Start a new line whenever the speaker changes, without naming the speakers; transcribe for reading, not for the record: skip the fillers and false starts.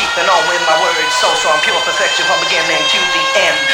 keeping on with my words so strong, pure perfection from beginning to the end.